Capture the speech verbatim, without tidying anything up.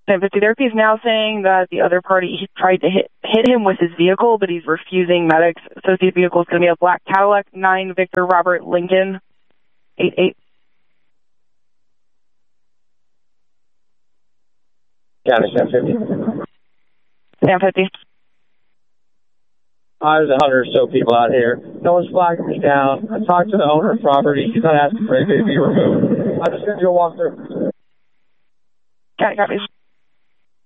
ten fifty therapy is now saying that the other party tried to hit, hit him with his vehicle, but he's refusing. Medics. Associated vehicle is going to be a black Cadillac, nine Victor Robert Lincoln, eight eight. County ten fifty. ten fifty. Uh, there's a hundred or so people out here. No one's flagging me down. I talked to the owner of property. He's not asking for anything to be removed. I'm just going to go walk through. County copies.